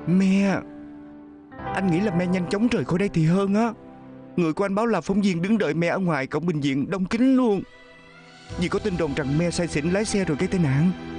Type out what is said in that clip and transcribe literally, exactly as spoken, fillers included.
Me, anh nghĩ là me nhanh chóng rời khỏi đây thì hơn á. Người của anh báo là phóng viên đứng đợi me ở ngoài cổng bệnh viện đông kín luôn, vì có tin đồn rằng me say xỉn lái xe rồi gây tai nạn.